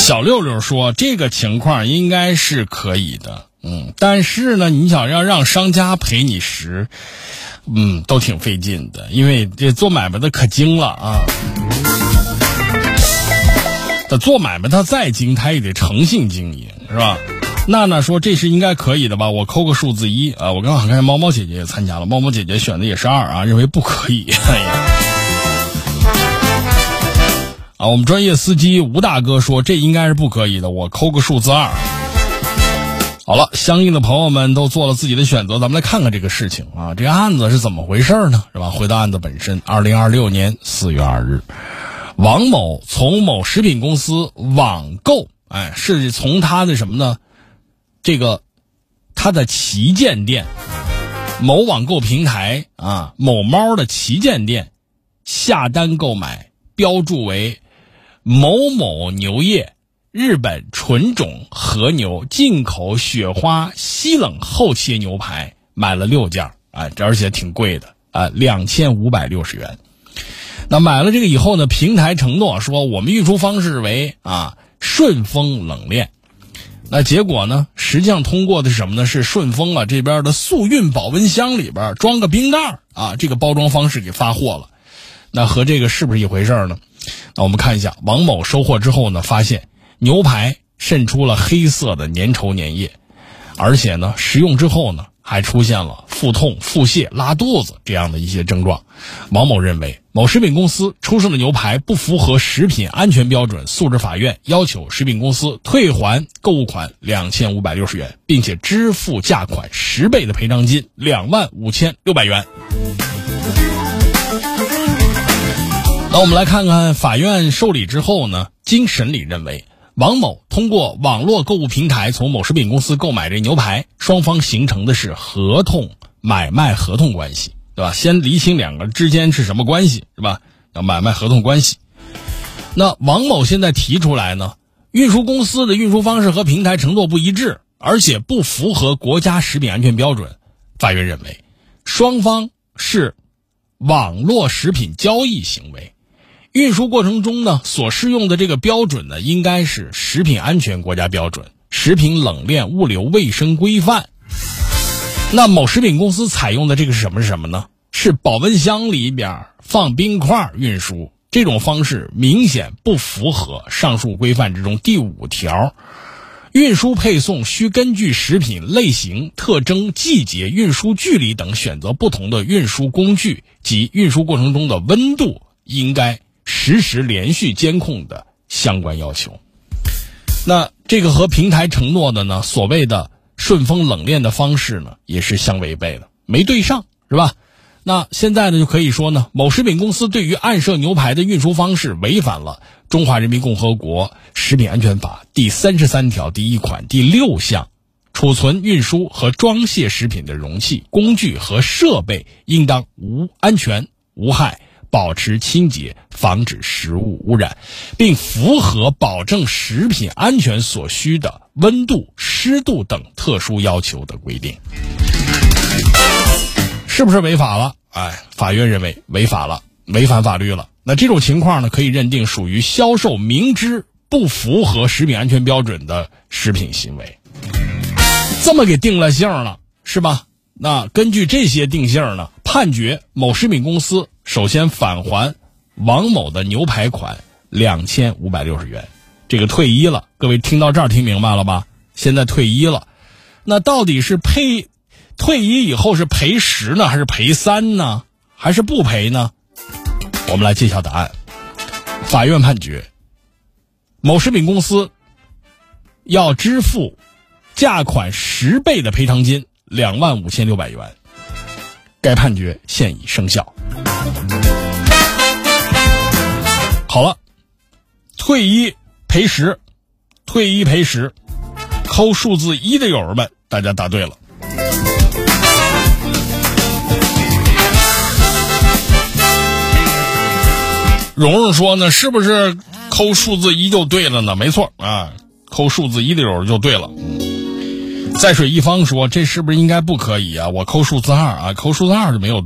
小六六说这个情况应该是可以的，但是呢，你想要让商家赔你10，都挺费劲的，因为这做买卖的可精了啊。他做买卖他再精，他也得诚信经营，是吧？娜娜说这是应该可以的吧，我扣个数字1啊。我刚好看见猫猫姐姐也参加了，猫猫姐姐选的也是2啊，认为不可以。哎呀，我们专业司机吴大哥说这应该是不可以的，我扣个数字2。好了，相应的朋友们都做了自己的选择，咱们来看看这个事情啊，这个案子是怎么回事呢？是吧？回到案子本身，2026年4月2日，王某从某食品公司网购，是从他的什么呢？这个他的旗舰店，某网购平台啊，某猫的旗舰店下单购买，标注为某某牛业日本纯种和牛进口雪花西冷厚切牛排，买了6件而且挺贵的2560元。那买了这个以后呢，平台承诺说我们运输方式为顺丰冷链。那结果呢，实际上通过的是什么呢？是顺丰这边的速运保温箱里边装个冰袋这个包装方式给发货了。那和这个是不是一回事呢？那我们看一下，王某收货之后呢，发现牛排渗出了黑色的粘稠粘液，而且呢，食用之后呢，还出现了腹痛、腹泻、拉肚子这样的一些症状。王某认为某食品公司出售的牛排不符合食品安全标准，诉至法院，要求食品公司退还购物款2560元，并且支付价款10倍的赔偿金25600元。那我们来看看法院受理之后呢，经审理认为王某通过网络购物平台从某食品公司购买这牛排，双方形成的是买卖合同关系，对吧？先厘清两个之间是什么关系，是吧？要买卖合同关系。那王某现在提出来呢，运输公司的运输方式和平台承诺不一致，而且不符合国家食品安全标准。法院认为双方是网络食品交易行为，运输过程中呢，所适用的这个标准呢，应该是食品安全国家标准、食品冷链物流卫生规范。那某食品公司采用的这个是什么呢？是保温箱里边放冰块运输，这种方式明显不符合上述规范之中第5条。运输配送需根据食品类型、特征、季节、运输距离等选择不同的运输工具及运输过程中的温度应该实时连续监控的相关要求。那这个和平台承诺的呢，所谓的顺丰冷链的方式呢，也是相违背的，没对上，是吧？那现在呢，就可以说呢，某食品公司对于暗设牛排的运输方式违反了中华人民共和国食品安全法第33条第1款第6项，储存、运输和装卸食品的容器、工具和设备应当无安全、无害，保持清洁，防止食物污染，并符合保证食品安全所需的温度、湿度等特殊要求的规定。是不是违法了？法院认为违法了，违反法律了。那这种情况呢，可以认定属于销售明知不符合食品安全标准的食品行为。这么给定了性了，是吧？那根据这些定性呢，判决某食品公司首先返还王某的牛排款2560元。这个退一了，各位听到这儿听明白了吧？现在退一了，那到底是退一以后是赔10呢，还是赔3呢，还是不赔呢？我们来揭晓答案。法院判决某食品公司要支付价款10倍的赔偿金25600元，该判决现已生效。好了，退一赔10，退一赔10，扣数字1的友儿们，大家答对了。蓉蓉说呢，是不是扣数字1就对了呢？没错啊，扣数字1的友就对了。在水一方说，这是不是应该不可以啊？我扣数字2啊，扣数字2就没有